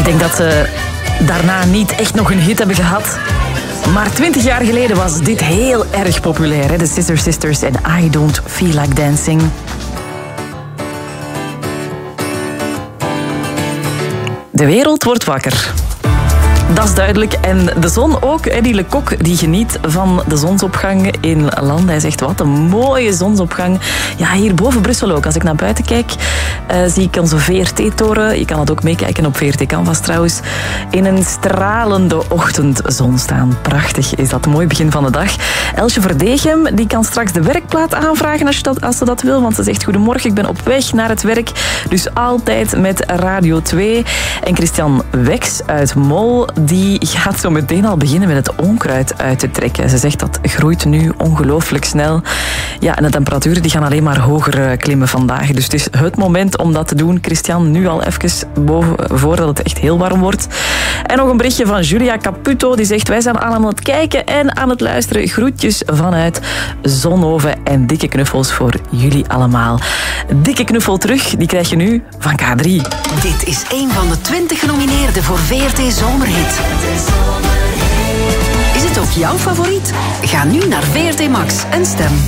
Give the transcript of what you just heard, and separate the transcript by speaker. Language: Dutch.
Speaker 1: denk dat ze daarna niet echt nog een hit hebben gehad. Maar 20 jaar geleden was dit heel erg populair. Hè? De Scissor Sisters en I Don't Feel Like Dancing. De wereld wordt wakker. Dat is duidelijk. En de zon ook. Eddie Le Coq die geniet van de zonsopgang in land. Hij zegt, wat een mooie zonsopgang. Ja, hier boven Brussel ook. Als ik naar buiten kijk, zie ik onze VRT-toren. Je kan het ook meekijken op VRT Canvas trouwens. In een stralende ochtendzon staan. Prachtig is dat. Mooi begin van de dag. Elsje Verdegem die kan straks de werkplaat aanvragen als ze dat wil. Want ze zegt, goedemorgen, ik ben op weg naar het werk. Dus altijd met Radio 2. En Christian Wex uit Mol, die gaat zo meteen al beginnen met het onkruid uit te trekken. Ze zegt dat groeit nu ongelooflijk snel. Ja, en de temperaturen die gaan alleen maar hoger klimmen vandaag. Dus het is het moment om dat te doen. Christian, nu al even voordat het echt heel warm wordt. En nog een berichtje van Julia Caputo. Die zegt, wij zijn allemaal aan het kijken en aan het luisteren. Groetjes vanuit Zonhoven en dikke knuffels voor jullie allemaal. Dikke knuffel terug, die krijg je nu van K3.
Speaker 2: Dit is een van de 20 genomineerden voor VRT Zomerhit. Is het ook jouw favoriet? Ga nu naar VRT Max en stem.